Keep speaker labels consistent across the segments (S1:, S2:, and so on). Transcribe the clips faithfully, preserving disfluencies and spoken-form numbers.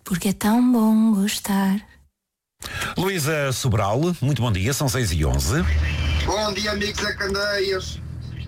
S1: porque é tão bom gostar.
S2: Luísa Sobral, muito bom dia, são seis e onze.
S3: Bom dia, amigos da Candeias.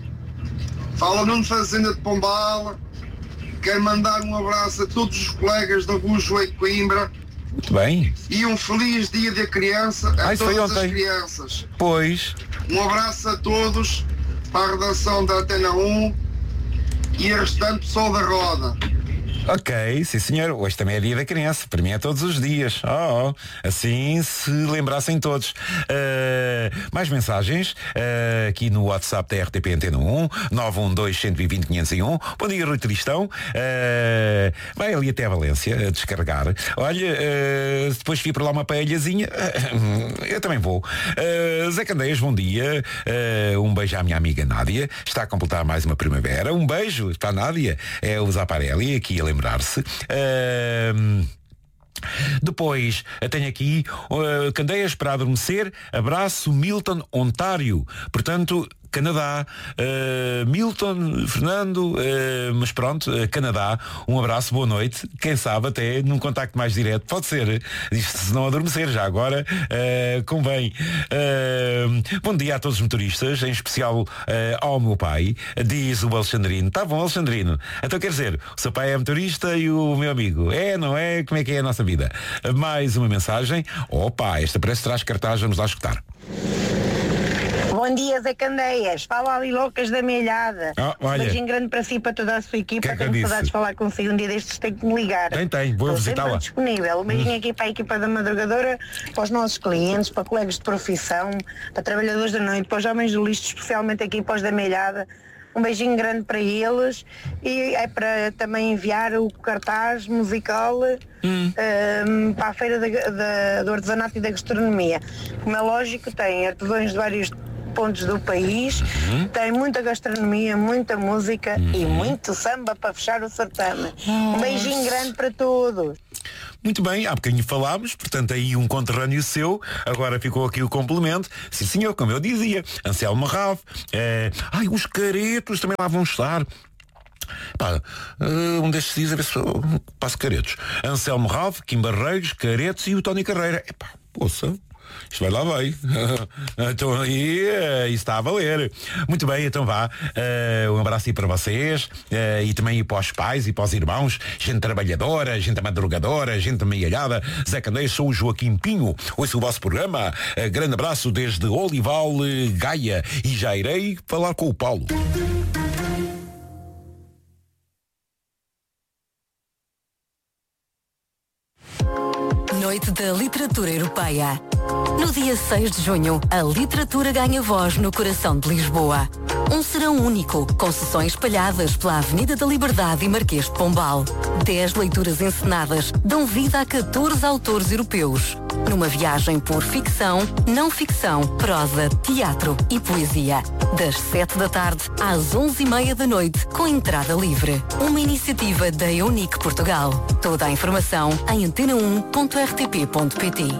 S3: Fala Nuno Fazenda de Pombal. Quero mandar um abraço a todos os colegas da Rua João de Coimbra.
S2: Muito bem.
S3: E um feliz dia da criança a
S2: ah,
S3: todas as crianças.
S2: Pois.
S3: Um abraço a todos, para a redação da Antena um e a restante pessoal da Roda.
S2: Ok, sim senhor, hoje também é dia da criança, para mim é todos os dias, oh, oh. Assim se lembrassem todos. Uh, mais mensagens uh, aqui no WhatsApp da R T P Antena um, nove um dois, um dois zero, quinhentos e um. Bom dia, Rui Tristão. Uh, vai ali até a Valência a descarregar. Olha, uh, depois fui para lá uma paelhazinha, uh, eu também vou. Uh, Zé Candeias, bom dia. Uh, um beijo à minha amiga Nádia, está a completar mais uma primavera. Um beijo para a Nádia, é o Zaparelli aqui a lembrar-se. Uh, depois tenho aqui uh, Candeias para adormecer. Abraço, Milton, Ontário. Portanto, Canadá, uh, Milton, Fernando, uh, mas pronto, uh, Canadá, um abraço, boa noite, quem sabe até num contacto mais direto, pode ser, isto se não adormecer já agora, uh, convém. Uh, bom dia a todos os motoristas, em especial uh, ao meu pai, diz o Alexandrino. Tá bom, Alexandrino, então quer dizer, o seu pai é motorista e o meu amigo, é, não é? Como é que é a nossa vida? Uh, mais uma mensagem, opa, esta parece que traz cartaz, vamos lá escutar.
S4: Bom dia, Zé Candeias. Fala ali loucas da Melhada.
S2: Oh,
S4: um beijinho grande para si e para toda a sua equipa.
S2: Que é que
S4: Tenho saudades de falar consigo um dia destes, tenho que me ligar.
S2: Tem, tem, vou visitá-la.
S4: Disponível. Um beijinho hum. aqui para a equipa da madrugadora, para os nossos clientes, para colegas de profissão, para trabalhadores da noite, para os homens do lixo, especialmente aqui para os da Melhada. Um beijinho grande para eles e é para também enviar o cartaz musical hum. um, para a Feira da, da, do Artesanato e da Gastronomia. Como é lógico, tem artesãos de vários pontos do país, uhum. tem muita gastronomia, muita música uhum. e muito samba para fechar o certame. Nossa. Um beijinho grande para todos.
S2: Muito bem, há bocadinho falámos, portanto aí um conterrâneo seu, agora ficou aqui o complemento. Sim senhor, como eu dizia, Anselmo Rave, é... ai, os caretos também lá vão estar. Pá, uh, um destes dias a ver se eu passo caretos. Anselmo Rave, Kim Barreiros, Caretos e o Tony Carreira. Epá, poça, isto vai lá bem. Então aí uh, isso está a valer. Muito bem, então vá. Uh, um abraço aí para vocês uh, e também para os pais e para os irmãos, gente trabalhadora, gente madrugadora, gente mealhada. Zé Candeias, sou o Joaquim Pinho. Ouço o vosso programa. Uh, grande abraço desde Olival, uh, Gaia. E já irei falar com o Paulo.
S5: Noite da Literatura Europeia. No dia seis de junho, a literatura ganha voz no coração de Lisboa. Um serão único, com sessões espalhadas pela Avenida da Liberdade e Marquês de Pombal. Dez leituras encenadas dão vida a catorze autores europeus. Numa viagem por ficção, não ficção, prosa, teatro e poesia. Das sete da tarde às onze e meia da noite, com entrada livre. Uma iniciativa da Eunic Portugal. Toda a informação em antena um ponto r t p ponto p t.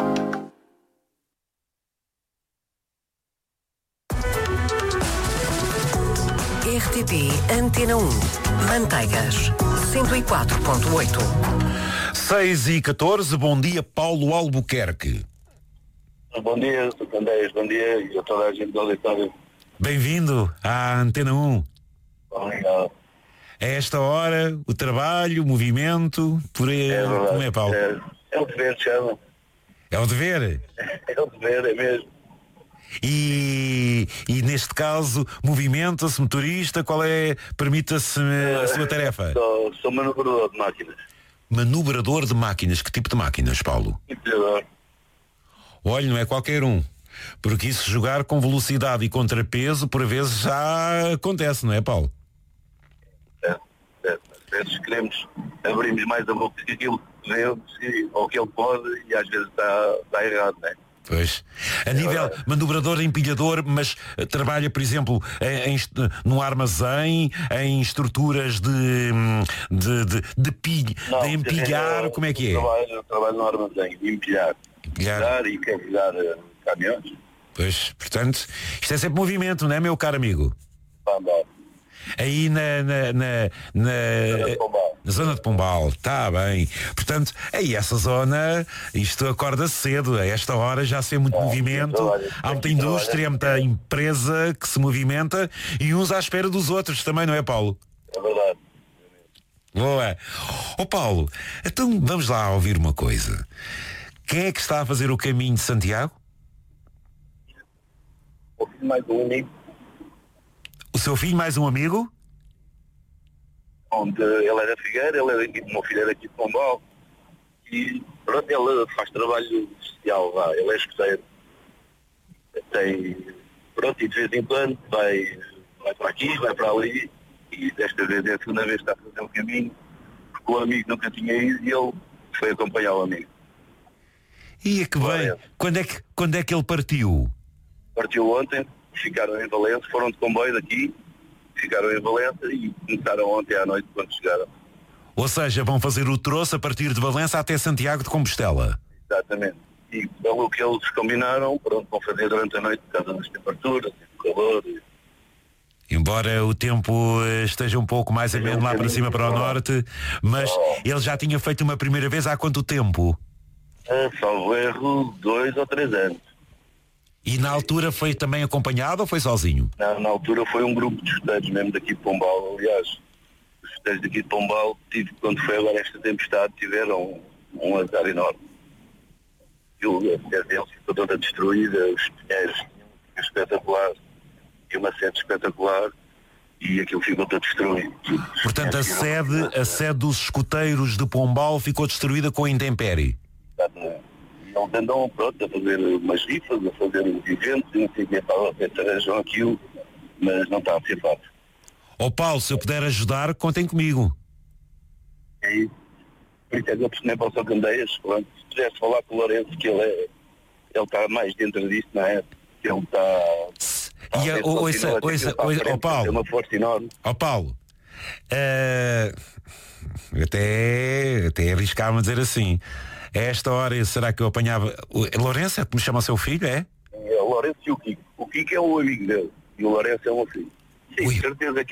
S6: R T P Antena um. Manteigas cento e quatro ponto oito.
S2: seis e catorze, bom dia, Paulo Albuquerque.
S7: Bom dia, Sr. Candeias, bom dia e a toda a gente do auditório.
S2: Bem-vindo à Antena um.
S7: Obrigado.
S2: A esta hora, o trabalho, o movimento, por aí, é como é, Paulo?
S7: É, é o dever, chama.
S2: É o dever?
S7: É o dever, é mesmo.
S2: E, e neste caso, movimenta-se, motorista, qual é, permita-se a sua tarefa?
S7: Sou, sou manobrador de máquinas.
S2: Manobrador de máquinas, que tipo de máquinas, Paulo?
S7: Empilhador.
S2: Olha, não é qualquer um, porque isso jogar com velocidade e contrapeso, por vezes já acontece, não é, Paulo?
S7: É, é. Às vezes queremos, abrimos mais a boca que aquilo que devemos, ou que ele pode, e às vezes está, está errado, não é?
S2: Pois. A nível manobrador, empilhador, mas uh, trabalha, por exemplo, em, em, num armazém, em estruturas de, de, de, de, pilha,
S7: Não,
S2: de empilhar,
S7: eu,
S2: como é que é?
S7: Eu trabalho, eu trabalho no armazém, de empilhar.
S2: Empilhar.
S7: Empilhar e carregar uh, caminhões.
S2: Pois, portanto, isto é sempre movimento, não é, meu caro amigo?
S7: Vamos lá.
S2: Aí na, na, na, na, na zona de Pombal, está bem. Portanto, aí essa zona, isto acorda cedo, a esta hora já se vê muito é, movimento, há muita indústria, há muita empresa que se movimenta e uns à espera dos outros também, não é, Paulo?
S7: É verdade.
S2: Boa. Ó Paulo, então vamos lá ouvir uma coisa. Quem é que está a fazer o caminho de Santiago?
S7: Mais um amigo.
S2: O seu filho, mais um amigo?
S7: Onde ele é da Figueira, ele é daqui, o meu filho é daqui de Pombal. E pronto, ele faz trabalho social, vá, ele é escoteiro. Tem, pronto, e de vez em quando vai, vai para aqui, vai para ali. E desta vez é a segunda vez que está a fazer o caminho, porque o amigo nunca tinha ido e ele foi acompanhar o amigo.
S2: E é que bem, quando é que, quando é que ele partiu?
S7: Partiu ontem, ficaram em Valença, foram de comboio daqui, ficaram em Valença e começaram ontem à noite quando chegaram.
S2: Ou seja, vão fazer o troço a partir de Valença até Santiago de Compostela.
S7: Exatamente. E pelo que eles combinaram, pronto, vão fazer durante a noite por causa das temperaturas, do calor. E...
S2: Embora o tempo esteja um pouco mais ameno lá para cima, para o norte, mas oh. ele já tinha feito uma primeira vez há quanto tempo?
S7: É, salvo erro, dois ou três anos.
S2: E na altura foi também acompanhado ou foi sozinho?
S7: Na, na altura foi um grupo de escuteiros mesmo daqui de Pombal, aliás. Os escuteiros daqui de Pombal, tive, quando foi agora esta tempestade, tiveram um, um azar enorme. E a terra deles ficou toda destruída, os pinheiros tinham espetacular. E uma sede espetacular e aquilo ficou todo destruído.
S2: Portanto, a sede, a sede dos escuteiros de Pombal ficou destruída com a intempérie.
S7: Exatamente. E eles andam pronto a fazer umas rifas, a fazer uns eventos, e não sei o que é para ver se arranjam aquilo, mas não está a ser fácil.
S2: Ó oh, Paulo, se eu puder ajudar, contem comigo.
S7: É isso. Por isso é que eu pressionei para o São Candeias, pronto. Se pudesse falar com o Lourenço, que ele é, ele está mais dentro disto, não é? Que ele está...
S2: E a, ouça, ouça, ouça, ó Paulo,
S7: é uma força enorme.
S2: Ó Paulo, uh, até, até arriscava-me a dizer assim, a esta hora será que eu apanhava, o Lourenço é que me chama o seu filho, é?
S7: É o Lourenço e o Kiko. O Kiko é o amigo dele e o Lourenço é o meu filho. Sim,
S2: Ui.
S7: certeza que